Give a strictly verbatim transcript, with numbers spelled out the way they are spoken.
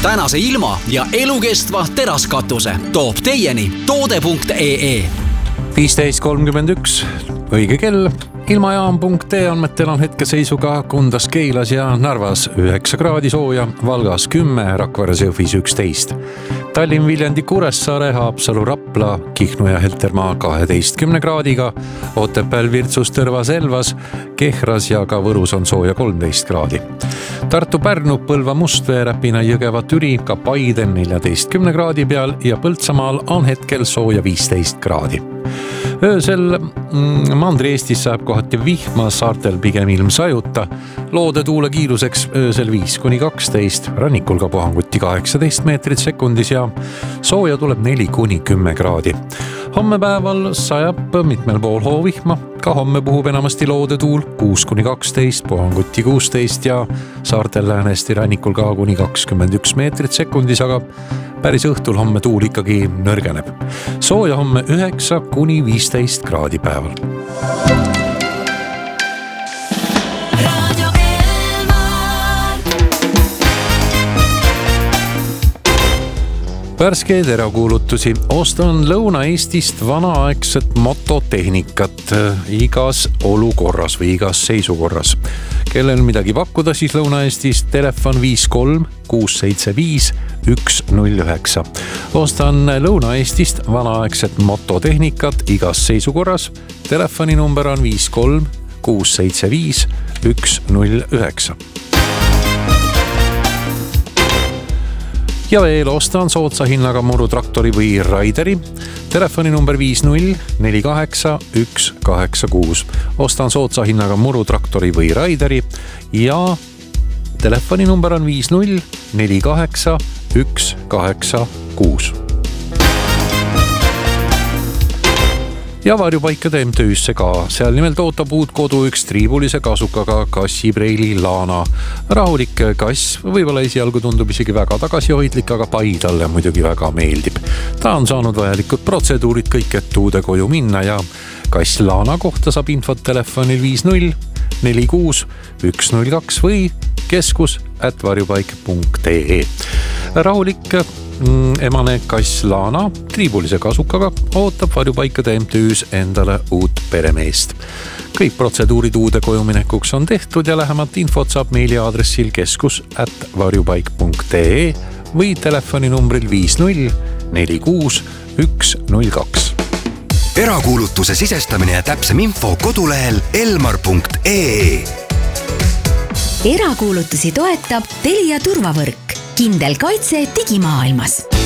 tänase ilma ja elukestva teraskatuse toob teieni toode punkt ee. viisteist kolmkümmend üks, õige kell. Ilmajaam punkt ee andmetel on hetkeseisuga Kundas, Keilas ja Narvas üheksa kraadi sooja, Valgas kümme, Rakveres, Jõhvis üksteist. Tallinn, Viljandi, Kuressaare, Haapsalu, Rapla, Kihnu ja Heltermaa kaheteistkümne kraadiga, Otepääl, Virtsus, Tõrvas, Elvas, Kehras ja ka Võrus on sooja kolmteist kraadi. Tartu, Pärnu, Põlva, Mustvee, Räpina, Jõgeva, Türi, ka Paide neljateistkümne kraadi peal ja Põltsamaal on hetkel sooja viisteist kraadi. Öösel Mandri-Eestis saab kohati vihma, saartel pigem ilm sajuta. Loode tuule kiiruseks öösel viis kuni kaksteist, rannikul ka puhanguti kaheksateist meetrit sekundis ja sooja tuleb neli kuni kümme kraadi. Homme päeval sajab mitmel pool hoovihma, ka homme puhub enamasti loode tuul kuus kuni kaksteist, puhanguti kuusteist ja saartel läänesti rannikul ka kuni kakskümmend üks meetrit sekundis, aga päris õhtul homme tuul ikkagi nõrgeneb. Sooja homme üheksa kuni viisteist kraadi päeval. Värskeid erakuulutusi. Ostan Lõuna-Eestist vanaaegset mototehnikat igas olukorras või igas seisukorras. Kellel midagi pakkuda, siis Lõuna-Eestist telefon viis kolm kuus seitse viis üks null üheksa. Ostan Lõuna-Eestist vanaaegset mototehnikat igas seisukorras. Telefoni number on viis kolm kuus seitse viis üks null üheksa. Ja veel ostan soodsa hinnaga muru traktori või raideri. Telefoni number viis null neli kaheksa üks kaheksa kuus. Ostan soodsa hinnaga muru traktori või raideri ja telefoni number on viis null neli kaheksa üks kaheksa kuus. Ja varjupaikade M T Üsse ka. Seal nimelt ootab uut kodu üks triibulise kasukaga kassipreili Lana. Rahulik kass, võib-olla esialgu tundub isegi väga tagasihoidlik, aga pai talle muidugi väga meeldib. Ta on saanud vajalikud protseduurid kõik, et uude koju minna ja kass Lana kohta saab infot telefonil viis null neli kuus üks null kaks või keskus at varjupaik punkt ee. Rahulik emane kass Lana triibulise kasukaga ootab varjupaikade M T Üs endale uut peremeest. Kõik protseduurid uude kojuminekuks on tehtud ja lähemat infot saab meiliaadressil keskus at varjupaik punkt ee või telefoni numbril viis null neli kuus üks null kaks. Erakuulutuse sisestamine ja täpsem info kodulehel elmar punkt ee. Erakuulutusi toetab Telia turvavõrk. Kindel kaitse digimaailmas.